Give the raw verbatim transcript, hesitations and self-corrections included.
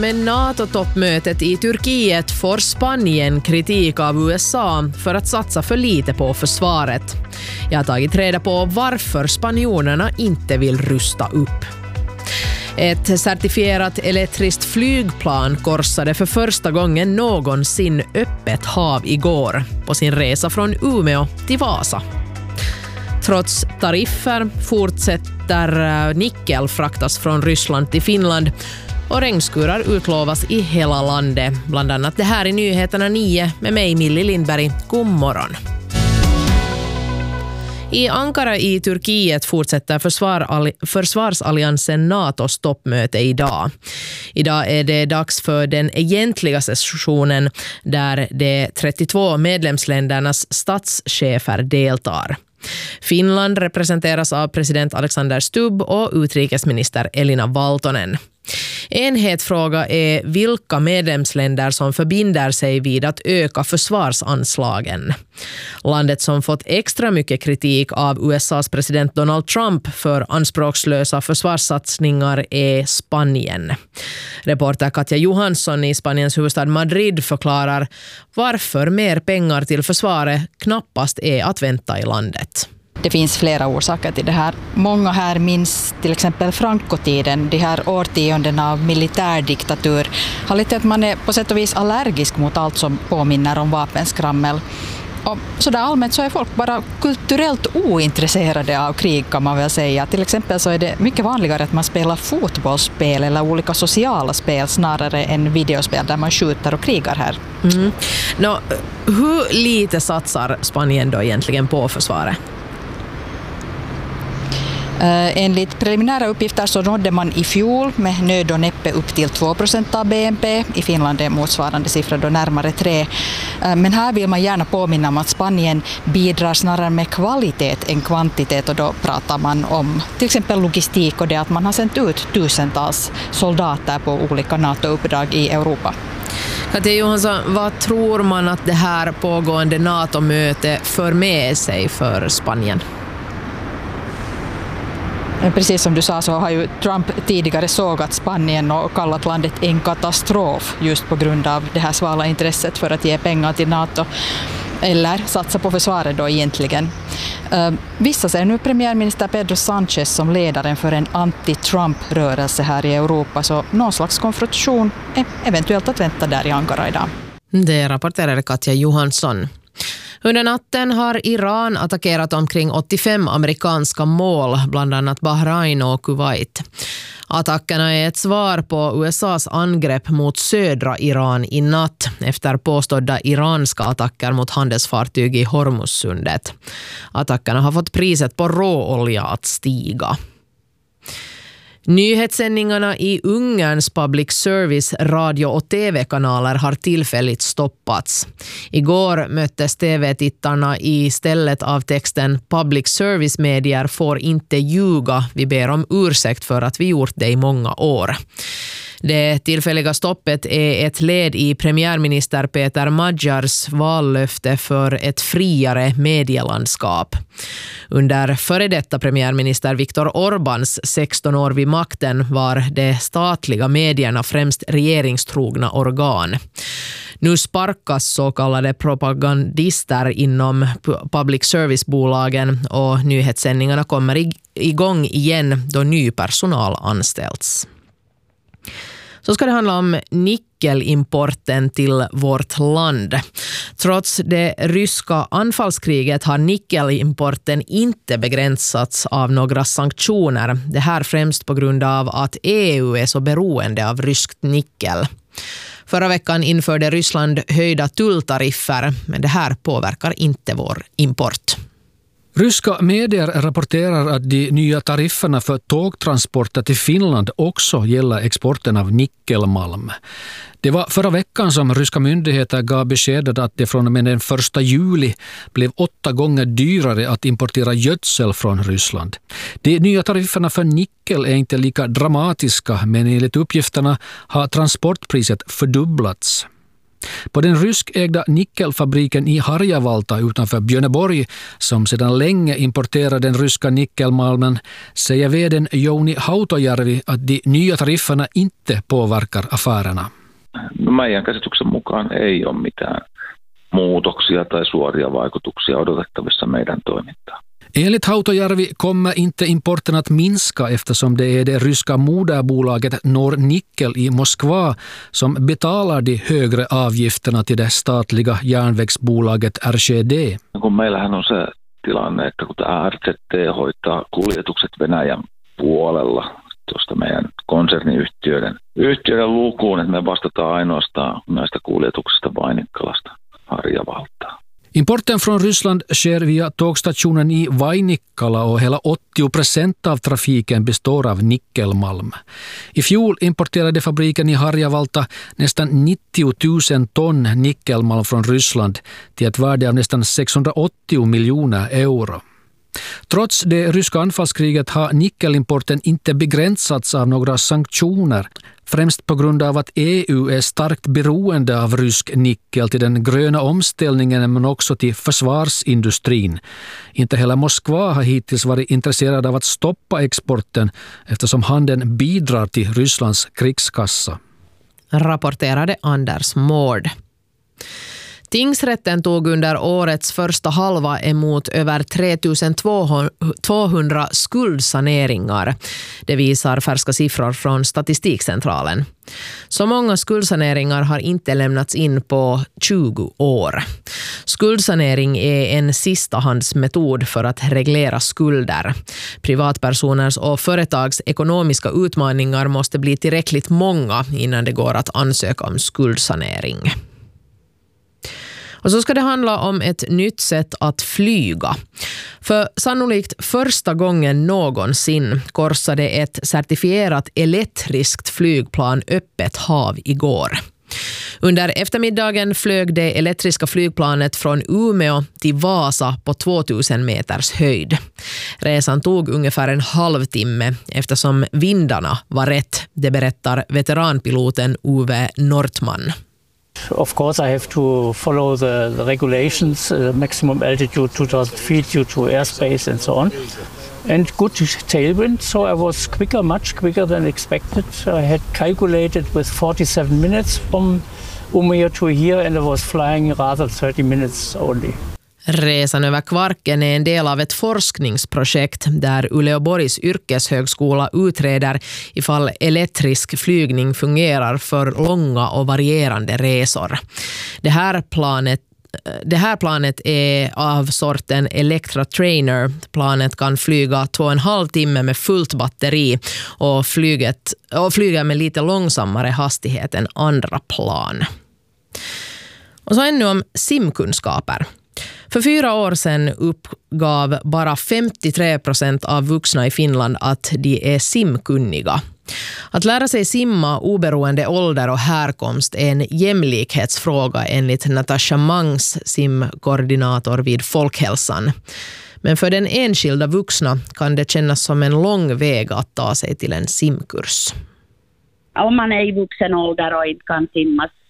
Men NATO-toppmötet i Turkiet får Spanien kritik av U S A för att satsa för lite på försvaret. Jag har tagit reda på varför spanjorerna inte vill rusta upp. Ett certifierat elektriskt flygplan korsade för första gången någonsin öppet hav igår på sin resa från Umeå till Vasa. Trots tariffer fortsätter nickel fraktas från Ryssland till Finland och regnskurar utlovas i hela landet. Bland annat det här i Nyheterna nio med mig Millie Lindberg. God morgon. I Ankara i Turkiet fortsätter försvar- försvarsalliansen NATOs toppmöte idag. Idag är det dags för den egentliga sessionen där de trettiotvå medlemsländernas statschefer deltar. Finland representeras av president Alexander Stubb och utrikesminister Elina Valtonen. En het fråga är vilka medlemsländer som förbinder sig vid att öka försvarsanslagen. Landet som fått extra mycket kritik av U S A:s president Donald Trump för anspråkslösa försvarssatsningar är Spanien. Reporter Katja Johansson i Spaniens huvudstad Madrid förklarar varför mer pengar till försvaret knappast är att vänta i landet. Det finns flera orsaker till det här. Många här minns till exempel Franco-tiden, de här årtiondena av militärdiktatur, har lett till att man är på sätt och vis allergisk mot allt som påminner om vapenskrammel. Och så där allmänt så är folk bara kulturellt ointresserade av krig, kan man väl säga. Till exempel så är det mycket vanligare att man spelar fotbollsspel eller olika sociala spel snarare än videospel där man skjuter och krigar här. Mm. Nå, hur lite satsar Spanien då egentligen på försvaret? Uh, enligt preliminära uppgifter så nådde man i fjol med nöd och näppe upp till två procent av B N P. I Finland är motsvarande siffra då närmare tre. Uh, men här vill man gärna påminna om att Spanien bidrar snarare med kvalitet än kvantitet, och då pratar man om till exempel logistik och det att man har sänt ut tusentals soldater på olika NATO-uppdrag i Europa. Katja Johansson, vad tror man att det här pågående NATO-möte för med sig för Spanien? Precis som du sa så har ju Trump tidigare sågat Spanien och kallat landet en katastrof just på grund av det här svala intresset för att ge pengar till NATO eller satsa på försvaret då egentligen. Uh, vissa ser nu premiärminister Pedro Sánchez som ledaren för en anti-Trump-rörelse här i Europa, så någon slags konfrontation är eventuellt att vänta där i Ankara idag. Det rapporterade Katja Johansson. Under natten har Iran attackerat omkring åttiofem amerikanska mål, bland annat Bahrain och Kuwait. Attackerna är ett svar på U S A:s angrepp mot södra Iran i natt efter påstådda iranska attacker mot handelsfartyg i Hormuzsundet. Attackerna har fått priset på råolja att stiga. Nyhetssändningarna i Ungerns public service radio- och tv-kanaler har tillfälligt stoppats. Igår möttes tv-tittarna i stället av texten "Public service-medier får inte ljuga. Vi ber om ursäkt för att vi gjort det i många år." Det tillfälliga stoppet är ett led i premiärminister Peter Magyars vallöfte för ett friare medielandskap. Under före detta premiärminister Viktor Orbáns sexton år vid makten var de statliga medierna främst regeringstrogna organ. Nu sparkas så kallade propagandister inom public service-bolagen och nyhetssändningarna kommer igång igen då ny personal anställts. Så ska det handla om nickelimporten till vårt land. Trots det ryska anfallskriget har nickelimporten inte begränsats av några sanktioner. Det här främst på grund av att E U är så beroende av ryskt nickel. Förra veckan införde Ryssland höjda tulltariffer, men det här påverkar inte vår import. Ryska medier rapporterar att de nya tarifferna för tågtransporter till Finland också gäller exporten av nickelmalm. Det var förra veckan som ryska myndigheter gav beskedet att det från och med den första juli blev åtta gånger dyrare att importera gödsel från Ryssland. De nya tarifferna för nickel är inte lika dramatiska, men enligt uppgifterna har transportpriset fördubblats. På den ryskägda nickelfabriken i Harjavalta utanför Björneborg, som sedan länge importerar den ryska nickelmalmen, säger vd:n Jouni Hautojärvi att de nya tarifferna inte påverkar affärerna. Meidän käsityksen mukaan ei ole mitään muutoksia tai suoria vaikutuksia odotettavissa meidän toimintaan. Enligt Hautojärvi kommer inte importen att minska eftersom det är det ryska moderbolaget Nornickel i Moskva som betalar de högre avgifterna till det statliga järnvägsbolaget R C D. Kun meillähän on se tilanne, että kun tämä R Z T hoitaa kuljetukset Venäjän puolella tuosta meidän konserniyhtiöiden yhtiöiden lukuun, että me vastataan ainoastaan näistä kuljetuksista Vainikkalasta Harjavaltaan. Importen från Ryssland sker via tågstationen i Vainikkala och hela åttio procent av trafiken består av nickelmalm. I fjol importerade fabriken i Harjavalta nästan nittio tusen ton nickelmalm från Ryssland till ett värde av nästan sexhundraåttio miljoner euro. Trots det ryska anfallskriget har nickelimporten inte begränsats av några sanktioner, främst på grund av att E U är starkt beroende av rysk nickel till den gröna omställningen men också till försvarsindustrin. Inte heller Moskva har hittills varit intresserad av att stoppa exporten eftersom handeln bidrar till Rysslands krigskassa. Rapporterade Anders Mård. Tingsrätten tog under årets första halva emot över tre tusen tvåhundra skuldsaneringar. Det visar färska siffror från Statistikcentralen. Så många skuldsaneringar har inte lämnats in på tjugo år. Skuldsanering är en sistahandsmetod för att reglera skulder. Privatpersoners och företags ekonomiska utmaningar måste bli tillräckligt många innan det går att ansöka om skuldsanering. Och så ska det handla om ett nytt sätt att flyga. För sannolikt första gången någonsin korsade ett certifierat elektriskt flygplan öppet hav igår. Under eftermiddagen flög det elektriska flygplanet från Umeå till Vasa på tvåtusen meters höjd. Resan tog ungefär en halvtimme eftersom vindarna var rätt, det berättar veteranpiloten Uwe Nortman. Of course, I have to follow the, the regulations, uh, maximum altitude two thousand feet due to airspace and so on. And good tailwind, so I was quicker, much quicker than expected. I had calculated with forty-seven minutes from Umeå to here and I was flying rather thirty minutes only. Resan över Kvarken är en del av ett forskningsprojekt där Uleåborgs yrkeshögskola utreder ifall elektrisk flygning fungerar för långa och varierande resor. Det här planet Det här planet är av sorten Electra Trainer. Planet kan flyga två och en halv timme med fullt batteri och, flyget, och flyga med lite långsammare hastighet än andra plan. Och så ännu om simkunskaper. För fyra år sedan uppgav bara femtiotre procent av vuxna i Finland att de är simkunniga. Att lära sig simma oberoende ålder och härkomst är en jämlikhetsfråga enligt Natasha Mangs, simkoordinator vid Folkhälsan. Men för den enskilda vuxna kan det kännas som en lång väg att ta sig till en simkurs. Om man är i vuxen ålder och inte kan simma